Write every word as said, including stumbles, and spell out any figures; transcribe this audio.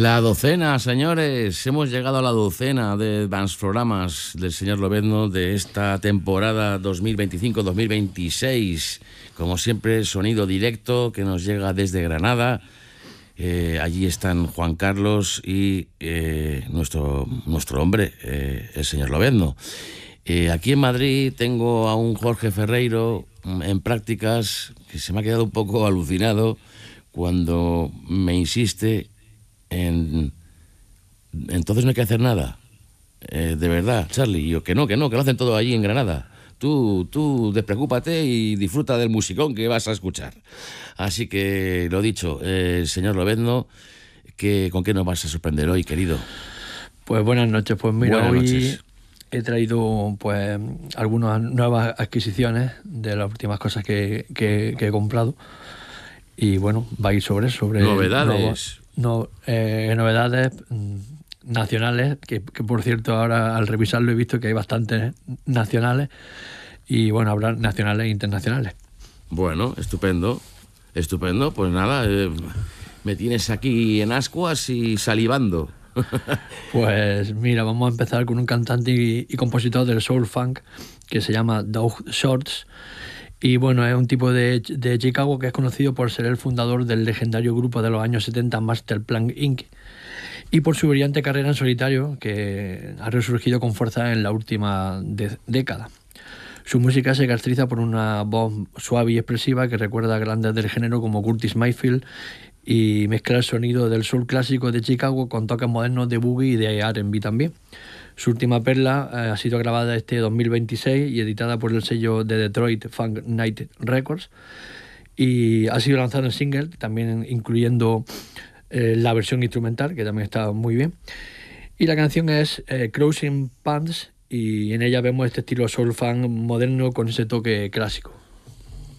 La docena, señores. Hemos llegado a la docena de danceprogramas del señor Lobezno de esta temporada dos mil veinticinco dos mil veintiséis. Como siempre, sonido directo que nos llega desde Granada. Eh, allí están Juan Carlos y eh, nuestro, nuestro hombre, eh, el señor Lobezno. Eh, aquí en Madrid tengo a un Jorge Ferreiro en prácticas que se me ha quedado un poco alucinado cuando me insiste en... Entonces no hay que hacer nada. Eh, de verdad, Charlie. Yo que no, que no, que lo hacen todo allí en Granada. Tú, tú despreocúpate y disfruta del musicón que vas a escuchar. Así que, lo dicho, eh, señor Lobezno, que, ¿con qué nos vas a sorprender hoy, querido? Pues buenas noches. Pues mira, buenas hoy noches. He traído pues algunas nuevas adquisiciones de las últimas cosas que, que, que he comprado. Y bueno, va a ir sobre sobre novedades. Nuevos, no, eh, novedades nacionales, que, que por cierto ahora al revisarlo he visto que hay bastantes nacionales y bueno, habrá nacionales e internacionales. Bueno, estupendo, estupendo, pues nada, eh, me tienes aquí en ascuas y salivando. Pues mira, vamos a empezar con un cantante y, y compositor del soul funk que se llama Doug Shorts. Y bueno, es un tipo de, de Chicago que es conocido por ser el fundador del legendario grupo de los años setenta Masterplan incorporated y por su brillante carrera en solitario que ha resurgido con fuerza en la última de- década. Su música se caracteriza por una voz suave y expresiva que recuerda a grandes del género como Curtis Mayfield y mezcla el sonido del soul clásico de Chicago con toques modernos de boogie y de R and B también. Su última perla eh, ha sido grabada este dos mil veintiséis y editada por el sello de Detroit Funk Night Records y ha sido lanzado en single, también incluyendo eh, la versión instrumental, que también está muy bien. Y la canción es eh, Crossing Pants y en ella vemos este estilo soul funk moderno con ese toque clásico.